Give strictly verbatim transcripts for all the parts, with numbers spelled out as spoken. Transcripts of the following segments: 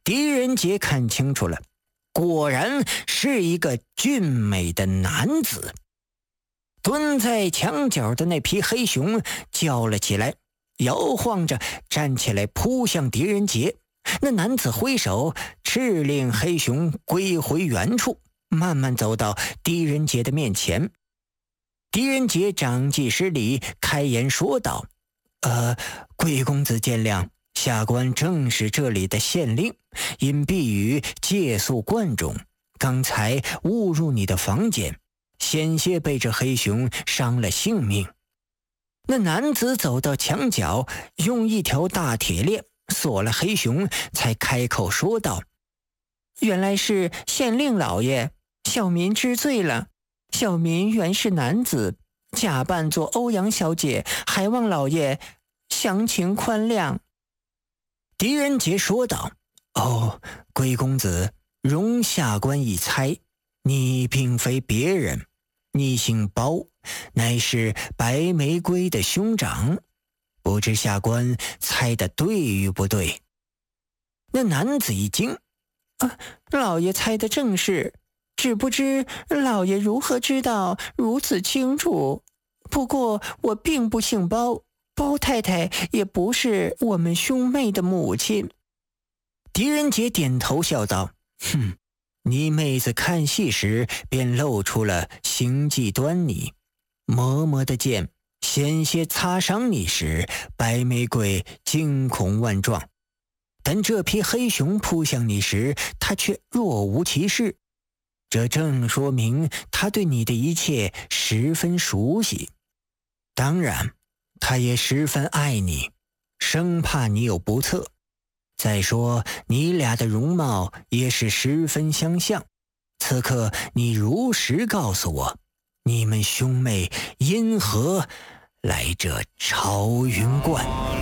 狄仁杰看清楚了，果然是一个俊美的男子。蹲在墙角的那匹黑熊叫了起来，摇晃着站起来扑向狄仁杰。那男子挥手斥令黑熊归回原处，慢慢走到狄仁杰的面前。狄仁杰长记施礼，开言说道：呃，贵公子见谅，下官正是这里的县令，因避雨借宿观中，刚才误入你的房间，险些被这黑熊伤了性命。那男子走到墙角，用一条大铁链锁了黑熊，才开口说道：原来是县令老爷，小民知罪了。小民原是男子，假扮作欧阳小姐，还望老爷详情宽谅。狄仁杰说道：哦，贵公子，容下官一猜，你并非别人，你姓包，乃是白玫瑰的兄长，不知下官猜得对与不对？那男子一惊：啊，老爷猜得正是，只不知老爷如何知道如此清楚？不过我并不姓包，包太太也不是我们兄妹的母亲。狄仁杰点头笑道：哼，你妹子看戏时便露出了行迹端倪，嬷嬷的剑险些擦伤你时，白玫瑰惊恐万状，但这匹黑熊扑向你时，他却若无其事，这正说明他对你的一切十分熟悉。当然，他也十分爱你，生怕你有不测。再说，你俩的容貌也是十分相像。此刻你如实告诉我，你们兄妹因何来这朝云观？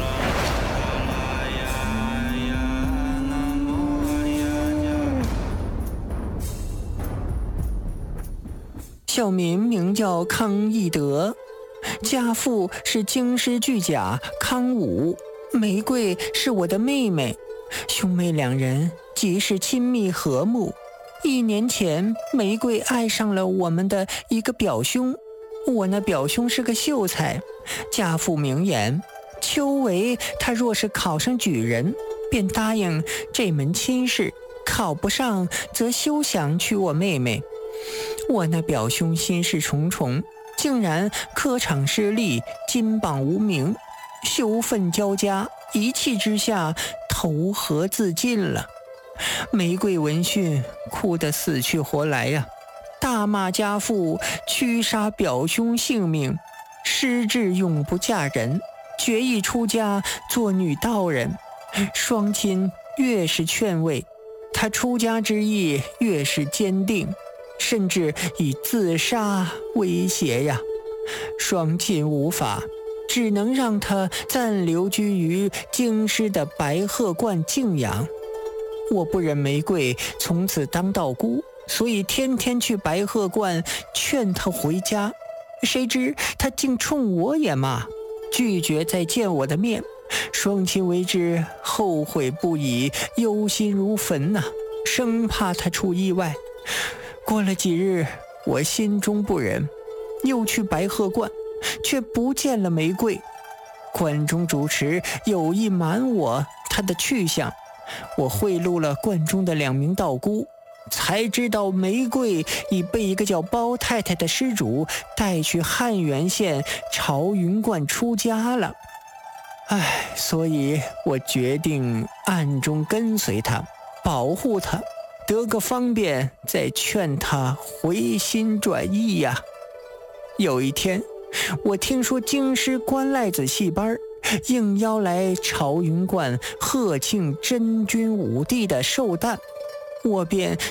小民名叫康义德，家父是京师巨甲康武，玫瑰是我的妹妹，兄妹两人极是亲密和睦。一年前，玫瑰爱上了我们的一个表兄，我那表兄是个秀才，家父明言，秋闱他若是考上举人，便答应这门亲事，考不上则休想娶我妹妹。我那表兄心事重重，竟然科场失利，金榜无名，羞愤交加，一气之下投河自尽了。玫瑰闻讯，哭得死去活来呀、啊，大骂家父屈杀表兄性命，失志永不嫁人，决意出家做女道人。双亲越是劝慰，他出家之意越是坚定，甚至以自杀威胁呀。双亲无法，只能让他暂留居于京师的白鹤观静养。我不忍玫瑰从此当道姑，所以天天去白鹤观劝他回家，谁知他竟冲我也骂，拒绝再见我的面。双亲为之后悔不已，忧心如焚呐、啊，生怕他出意外。过了几日，我心中不忍，又去白鹤观，却不见了玫瑰。观中主持有意瞒我他的去向，我贿赂了观中的两名道姑，才知道玫瑰已被一个叫包太太的施主带去汉源县朝云观出家了。唉，所以我决定暗中跟随他，保护他，得个方便再劝他回心转意呀。有一天，我听说京师关赖子戏班应邀来朝云观贺庆真君武帝的寿诞，我便